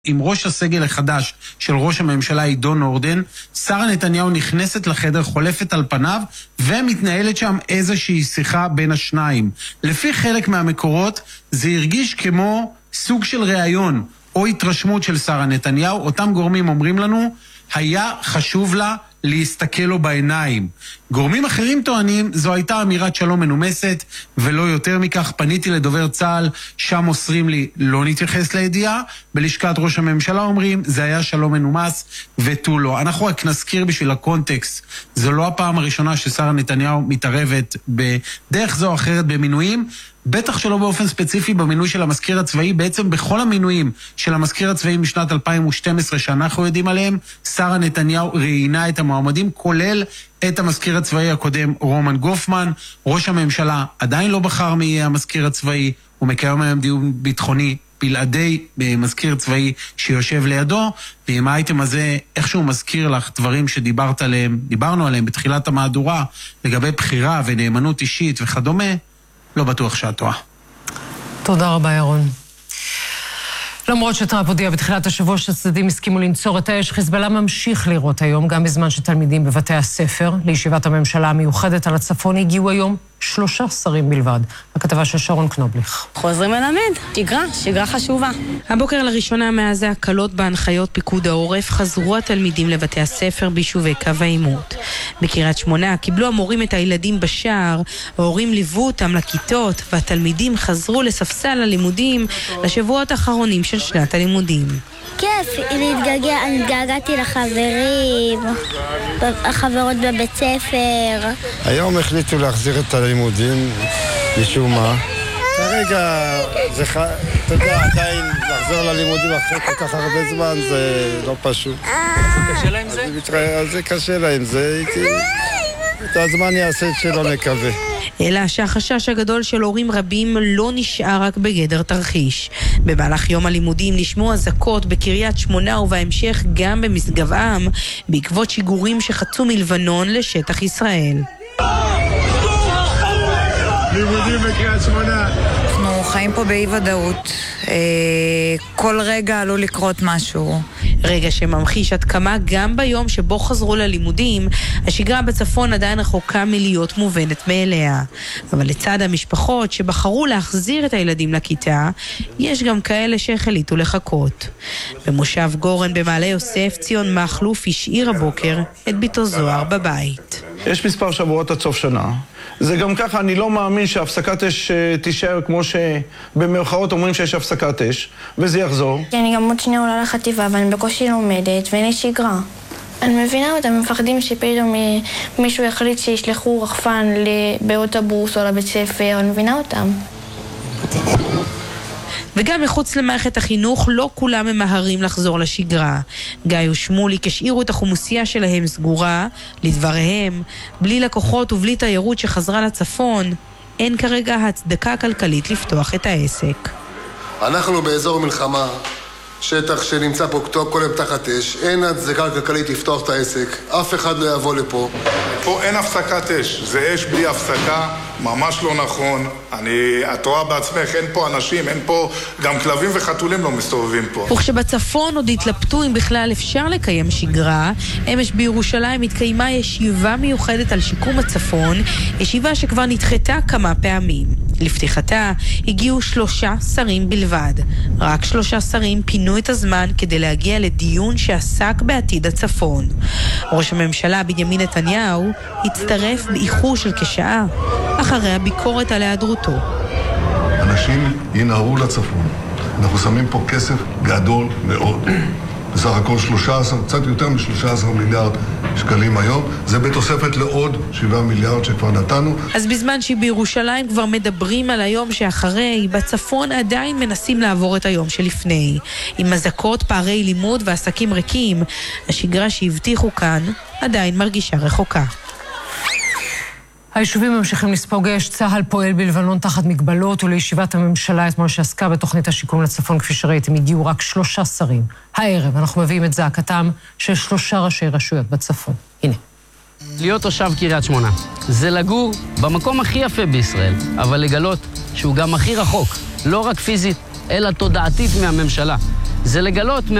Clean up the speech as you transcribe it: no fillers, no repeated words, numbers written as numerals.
עם ראש הסגל החדש של ראש הממשלה עידו נורדן, שרה נתניהו נכנסת לחדר, חולפת על פניו, ומתנהלת שם איזושהי שיחה בין השניים. לפי חלק מהמקורות, זה הרגיש כמו סוג של ראיון או התרשמות של שרה נתניהו. אותם גורמים אומרים לנו, היה חשוב לה להסתכל לו בעיניים. גורמים אחרים טוענים, זו הייתה אמירת שלום מנומסת, ולא יותר מכך. פניתי לדובר צה"ל, שם מוסרים לי, לא נתייחס לידיעה. בלשכת ראש הממשלה אומרים, זה היה שלום מנומס ותו לא. אנחנו רק נזכיר בשביל הקונטקסט, זו לא הפעם הראשונה ששרה נתניהו מתערבת בדרך זו או אחרת במינויים, בטח שלא באופן ספציפי במינוי של המזכיר הצבאי. בעצם בכל המינויים של המזכיר הצבאי משנת 2012 שאנחנו יודעים עליהם, שרה נתניהו ראיינה את המועמדים, כולל את המזכיר הצבאי הקודם רומן גופמן. ראש הממשלה עדיין לא בחר מי יהיה המזכיר הצבאי, הוא מקיים היום דיון ביטחוני בלעדי במזכיר צבאי שיושב לידו, ועם האייטם הזה איכשהו מזכיר לך דברים דיברנו עליהם בתחילת המהדורה, לגבי בחירה ונאמנות אישית וכדומה, לא בטוח שאת טועה. תודה רבה ירון. למרות שטראמפ הודיע בתחילת השבוע שהצדדים הסכימו לנצור את האש, חיזבאללה ממשיך לירות היום, גם בזמן שתלמידים בבתי הספר. לישיבת הממשלה המיוחדת על הצפון הגיעו היום 3 שרים בלבד. הכתבה של שרון קנובליך. חוזרים ללמד, שגרה חשובה. הבוקר לראשונה מאז ההקלות בהנחיות פיקוד העורף חזרו התלמידים לבתי הספר ביישובי קו העימות. בקריית שמונה קיבלו המורים את הילדים בשער, ההורים ליוו אותם לכיתות, והתלמידים חזרו לספסל הלימודים לשבועות האחרונים של שנת הלימודים. כיף, להתגעגע, אני התגעגעתי לחברים, החברות בבית ספר. היום החליטו להחזיר את הלימודים, משום מה. כרגע, אתה יודע, עדיין לחזור ללימודים אחרי כל כך הרבה זמן, זה לא פשוט. זה קשה להם זה? זה קשה להם, את הזמן יעשה את שלא נקווה. אלא שהחשש הגדול של הורים רבים לא נשאר רק בגדר תרחיש. במהלך יום הלימודים נשמעו אזעקות בקריית שמונה ובהמשך גם במשגב-עם, בעקבות שיגורים שחצו מלבנון לשטח ישראל. לימודים בקריית שמונה. אנחנו חיים פה באי ודאות. כל רגע עלול לקרות משהו. רגע שממחיש עד כמה גם ביום שבו חזרו ללימודים, השגרה בצפון עדיין רחוקה מלהיות מובנת מאליה. אבל לצד המשפחות שבחרו להחזיר את הילדים לכיתה, יש גם כאלה שהחליטו לחכות. במושב גורן במעלה יוסף, ציון מחלוף השאיר הבוקר את ביתו זוהר בבית. יש מספר שבועות עד סוף שנה. זה גם ככה, אני לא מאמין שהפסקת אש תישאר כמו שבמרכאות אומרים שיש הפסקת אש, וזה יחזור. אני גם עוד שנייה עולה לחטיבה, ואני בקושי לומדת, ואין לי שגרה. אני מבינה אותם, מפחדים שפתאום מישהו יחליט שישלחו רחפן באוטובוס או לבית ספר, אני מבינה אותם. וגם מחוץ למערכת החינוך לא כולם ממהרים לחזור לשגרה. גיא ושמוליק השאירו את החומוסייה שלהם סגורה, לדבריהם, בלי לקוחות ובלי תיירות שחזרה לצפון, אין כרגע הצדקה כלכלית לפתוח את העסק. אנחנו באזור מלחמה, שטח שנמצא פה כל יום תחת אש, אין הצדקה כלכלית לפתוח את העסק, אף אחד לא יבוא לפה. פה אין הפסקת אש, זה אש בלי הפסקה, ממש לא נכון. את רואה בעצמך, אין פה אנשים, אין פה, גם כלבים וחתולים לא מסתובבים פה. וכשבצפון עוד התלבטו אם בכלל אפשר לקיים שגרה, אמש בירושלים התקיימה ישיבה מיוחדת על שיקום הצפון, ישיבה שכבר נדחתה כמה פעמים. לפתיחתה הגיעו 3 שרים בלבד. רק 3 שרים פינו את הזמן כדי להגיע לדיון שעסק בעתיד הצפון. ראש הממשלה בנימין נתניהו הצטרף באיחור של כשעה אחרי הביקורת על היעדרותו. אנשים ינהרו לצפון. אנחנו שמים פה כסף גדול מאוד. בסך הכל קצת יותר מ-13 מיליארד שקלים היום. זה בתוספת לעוד 7 מיליארד שכבר נתנו. אז בזמן שבירושלים כבר מדברים על היום שאחרי, בצפון עדיין מנסים לעבור את היום שלפני. עם אזעקות, פערי לימוד ועסקים ריקים, השגרה שהבטיחו כאן עדיין מרגישה רחוקה. היישובים ממשיכים לספוג אש. צה"ל פועל בלבנון תחת מגבלות, ולישיבת הממשלה אתמול שעסקה בתוכנית השיקום לצפון, כפי שראיתם, הגיעו רק 3 שרים. הערב אנחנו מביאים את זעקתם של 3 ראשי רשויות בצפון. הנה. להיות תושב קריית שמונה זה לגור במקום הכי יפה בישראל, אבל לגלות שהוא גם הכי רחוק, לא רק פיזית, אלא תודעתית מהממשלה. זה לגלות